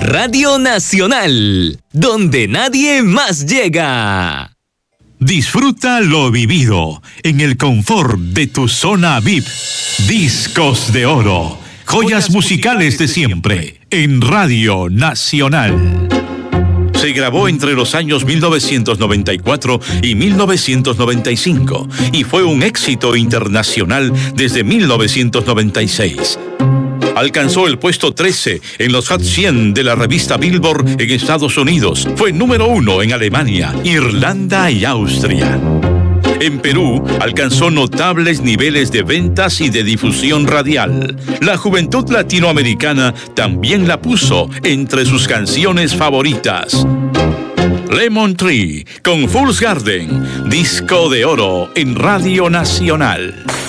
Radio Nacional, donde nadie más llega. Disfruta lo vivido en el confort de tu zona VIP. Discos de oro, joyas musicales de siempre, en Radio Nacional. Se grabó entre los años 1994 y 1995 y fue un éxito internacional desde 1996. Alcanzó el puesto 13 en los Hot 100 de la revista Billboard en Estados Unidos. Fue número 1 en Alemania, Irlanda y Austria. En Perú, alcanzó notables niveles de ventas y de difusión radial. La juventud latinoamericana también la puso entre sus canciones favoritas. Lemon Tree, con Fool's Garden, disco de oro en Radio Nacional.